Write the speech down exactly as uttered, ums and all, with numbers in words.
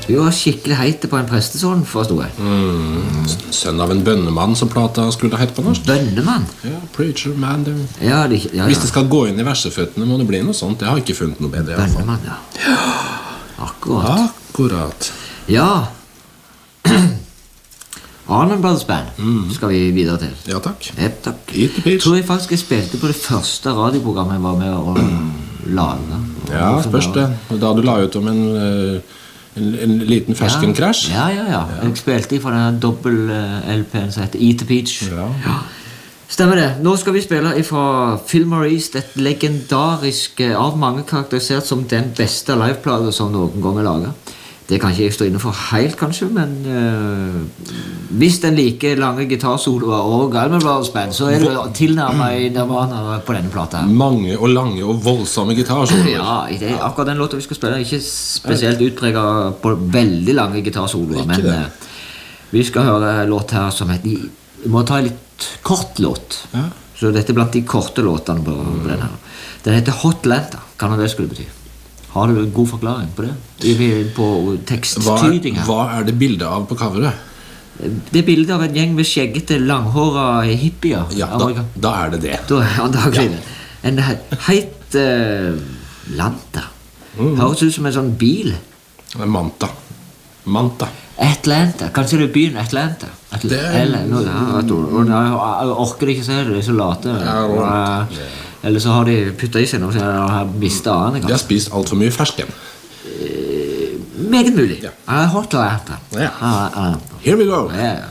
Du var skikkelig heit på en prestesån, forstod jeg. Mm. Sønn av en bønnemann som plata skulle hett på norsk. Bønnemann? Ja, preacher man. Det... Ja, det, ja, ja. Hvis det skal gå inn i verseføttene, må det bli noe sånt. Jeg har ikke funnet noe bedre. Bønnemann, ja. ja. Akkurat. Akkurat. Ja. Allman Brothers Band mm. skal vi videre til. Ja, takk. Yep, takk. Eat the pitch. Tror jeg faktisk jeg spilte på det første radioprogrammet jeg var med å lage. Ja, spørs det. Da du la ut om en... Uh, En, en liten ferskenkrasj. Ja, ja, ja, ja. Jeg spilte fra denne dobbel-L P-en som heter Eat the Peach. Ja. Ja. Stemmer det. Nå skal vi spille fra Fillmore East, et legendarisk, av mange karakterisert som den beste liveplate som noen gang er laget. Det kan ikke jeg stå inne for helt, kanskje, men uh, hvis den like lange gitarsoloer og Allman Brothers Band, så er det tilnærmet i Nirvana på denne plata. Mange og lange og voldsomme gitarsoloer. Ja, det er akkurat den låten vi skal spille. Ikke spesielt utpreget på veldig lange gitarsoloer, men uh, vi skal høre en låt her som heter, vi må ta en litt kort låt. Ja. Så dette er blant de korte låtene på, på den her. Den heter Hot Atlanta. Hva nå det skulle bety? Har du en god forklaring på det? På teksttyding her. Hva, hva er det bildet av på coveret? Det er bildet av en gjeng med skjeggete, langhåra hippier. Ja, da, da er det det. Da, antagelig ja. En heit uh, Lanta. Mm. Høres ut som en sånn bil. Manta. Manta. Atlanta. Kanskje det er byen Atlanta? Atl det er... Eller, no, ja, jeg orker ikke se det, det er så late. Ja, og, eller så har de puttet i seg noe, så har mistet annet. De har spist alt for mye fersken. Uh, meget mulig. Ja. Uh, hot Atlanta. Ja. Uh, uh. Here we go. Yeah.